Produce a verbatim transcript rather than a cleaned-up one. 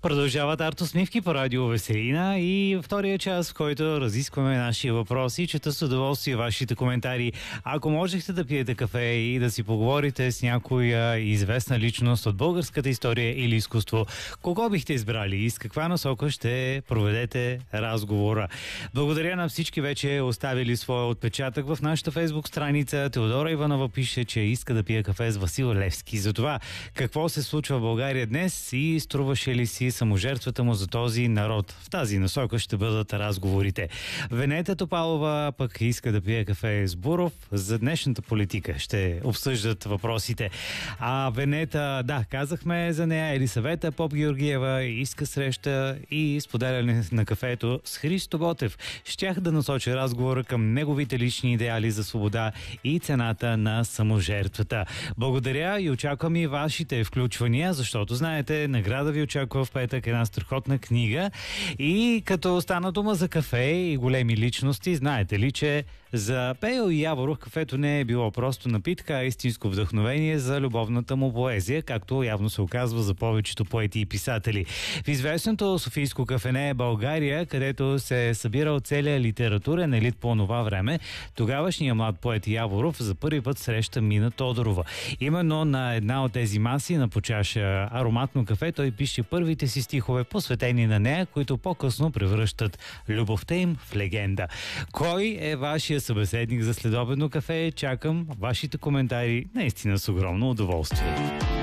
Продължават артосмивки по радио Веселина и втория час, в който разискваме наши въпроси, чета с удоволствие вашите коментари. Ако можехте да пиете кафе и да си поговорите с някоя известна личност от българската история или изкуство, кого бихте избрали и с каква насока ще проведете разговора? Благодаря на всички вече оставили своя отпечатък в нашата фейсбук страница. Теодора Иванова пише, че иска да пие кафе с Васил Левски. За това какво се случва в България днес и струваше ли си саможертвата му за този народ. В тази насока ще бъдат разговорите. Венета Топалова пък иска да пие кафе с Буров. За днешната политика ще обсъждат въпросите. А Венета, да, казахме за нея, Елисавета Поп-Георгиева иска среща и споделяне на кафето с Христо Ботев. Щях да насоча разговора към неговите лични идеали за свобода и цената на саможертвата. Благодаря и очаквам и вашите включвания, защото знаете, награда ви очаква в петък една страхотна книга. И като стана дума за кафе и големи личности, знаете ли, че за Пейо Яворов кафето не е било просто напитка, а истинско вдъхновение за любовната му поезия, както явно се оказва за повечето поети и писатели. В известното софийско кафене България, където се е събирал целият литературен елит по това време, тогавашният млад поет Яворов за първи път среща Мина Тодорова. Именно на една от тези маси на почаша ароматно кафе той пише първите си стихове, посветени на нея, които по-късно превръщат любовта им в легенда. Кой е вашия събеседник за следобедно кафе? Чакам вашите коментари наистина с огромно удоволствие.